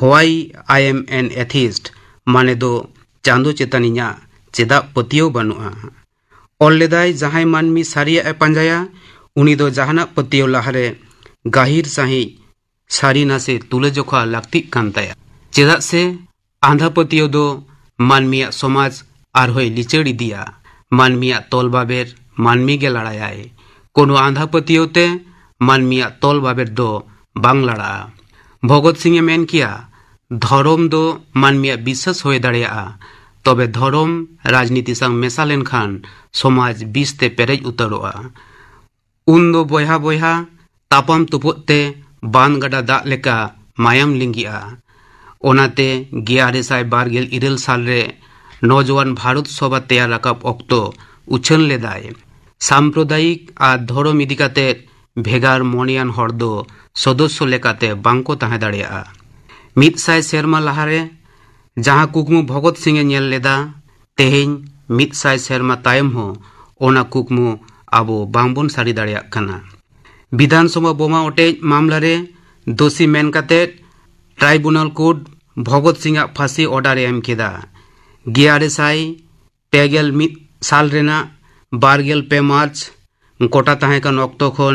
Why I am an atheist माने दो चांदो चेतानिया चेदा पतियो बनुआ और लेदाय जहां मानमी सारिया ए पंजाया उनी दो जहाना पतियो लाहरे गाहिर साही सारी नासे तुले जोखा लगती कांताया चेदा से आंधा पतियो दो मानमिया समाज आरहोय लिचड़ी दिया मानमिया तोल बाबेर मानमी के लड़ायाय कोनो आंधा पतियो ते मानमिया तोल बाबेर दो बांग लड़ा भगत सिंह मेन किया धर्म दो मानमिया विश्वास होए दाड़िया तबे धर्म राजनीति संग मेसा लेनखान समाज बीसते पेरेज उतरोआ उन दो बोहा बोहा तापम तुपुते बान गडा दाग लेका मायाम लिंगिया ओनाते 2012 इरेल साल रे नौजवान भारत सभा तैयार रकाब ऑक्टो उछल लेदाय सांप्रदायिक आ धर्म इदिकाते भेगार मोनियान हरदो सदस्य लेकाते बांको ताहे दाड़िया मित साय सेरमा लाहारे जहां कुकमु भगत सिंह नेल लेदा तेहेñ मित साय सेरमा तायम हो ओना कुकमु आबो बांबोन सारी दाड़िया कना विधानसभा बोमा ओटेज मामला रे दोषी मेन काते ट्राइब्यूनल कोर्ट भगत सिंह फांसी ऑर्डर एम केदा 2001 साल रेना 12 मार्च कोटा ताहे का नक्तो खन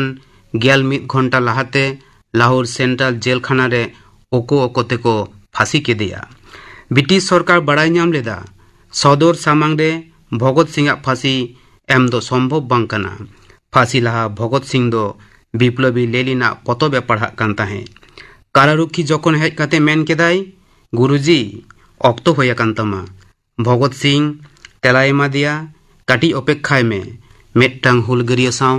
11 घंटा लाहाते लाहौर सेंट्रल जेल खाना रे ओको ओकोते को फांसी के दिया ब्रिटिश सरकार बड़ाई नाम लेदा सदर सामांग रे भगत सिंह फांसी एम दो संभव बांग कना फांसी लहा भगत सिंह दो विप्लवी लेलिना पतबे पढ़ा कान ताहे कारारुखी जखन हेज काते मेन केदाय गुरुजी ऑक्तो होया कान तमा भगत सिंह तेलाय एमा दिया काटी अपेक्षाय में मेटटांग हुलगरिया साव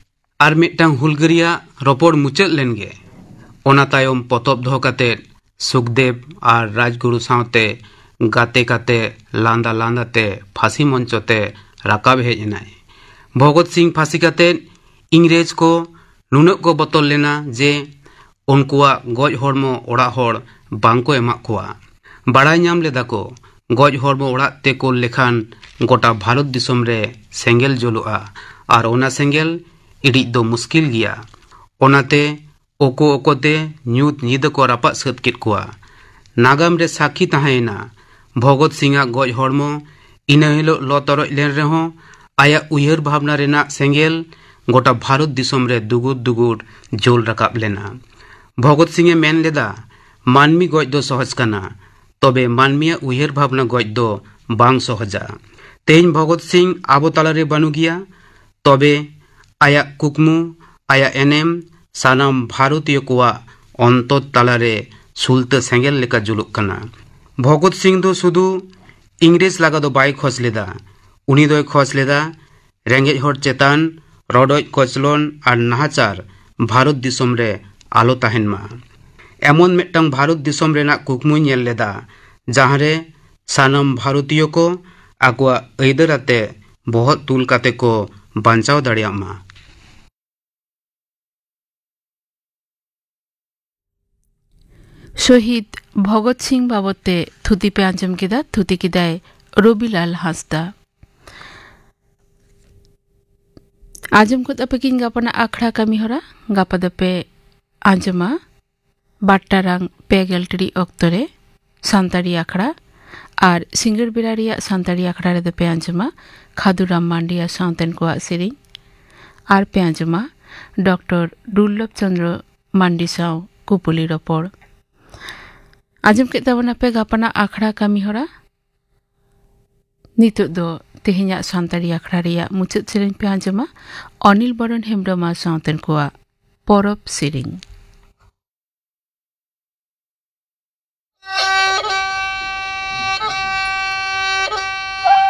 आर मेटटांग हुलगरिया रपड़ मुचाद लेनगे ओना तायम पतब दो काते सुखदेव और राजगुरु सावते गाते काते लांदा लांदाते फांसी मंचते राकाब हेजनाय भगत सिंह फांसी काते इंग्रेज को नुनक को बतल लेना जे उनकुआ गज हरमो ओड़ा हर बांको एमा कोआ बाड़ाय नाम लेदा को गज हरमो ओड़ा ते को लेखान गोटा भारत दिसम रे सेंगेल जलोआ और ओना सेंगेल इडिज दो मुश्किल गिया ओनाते ओको ओकोते न्यूत नीद को रापा सत केट कोआ नागाम रे साखी ताहेना भगत सिंह गज हरमो इना हिलो लो तरoj लेन रेहो आया उयहर भावना रेना सेंगेल गोटा भारत दिसम रे दुगुर दुगुर जोल रकाब लेना भगत सिंह मेन लेदा मानमी गज दो सहज कना तबे मानमिया उयहर भावना गज दो बांग सहजा तेज भगत सिंह आबो तालारे बानु गिया तबे आया कुकमु आया एनेम सानाम भारतीय कोआ अंतर तालारे सुलते सेंगेल लेका जुलुक कना भगत सिंह दो सुदु इंग्रेज लागा दो बाय खोज लेदा उनी दोय खोज लेदा रेंगेज हर चेतान रडोज कचलन और नाहाचार भारत दिसम रे आलो ताहेन मा एमन मेटटांग भारत दिसम रेना कुकमु नेल लेदा जहां रे सानाम भारतीय को आकुआ ऐदराते बहुत तुल काते को बांचाव दाड़िया मा शहीद भगत सिंह बाबते थुती पे आंजम केदा थुती किदाय रबिलाल हांसदा आंजम को तपकिन गापना आखड़ा कमी होरा गापा दपे आंजमा बाट्टारांग पेगेल टिड़ी अक्तरे सांताड़ी आखड़ा और सिंगर बिरारिया सांताड़ी आखड़ा रे दपे आंजमा खादुराम मांडिया साउतेन को सेरिंग और पे आंजमा डॉक्टर दुर्लभ चंद्र मांडी साव कुपुली रपड़ आंजम के तबना पे गापना आखड़ा कमी होरा नितो दो तेहेña सांताड़ी आखड़ा रिया मुचाद सेरेñ पे आंजमा अनिल बरन हेम्ब्रमा साउतेन को परब सेरिंग।